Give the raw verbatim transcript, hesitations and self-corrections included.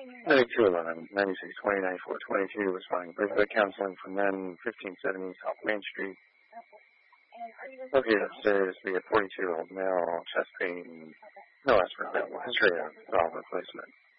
ninety-two eleven, ninety-six twenty, ninety-four twenty-two was fine. Birthday counseling for men, fifteen seventy South Main Street. Located upstairs, we had forty-two-year-old male, chest pain, no aspirin, history of valve replacement.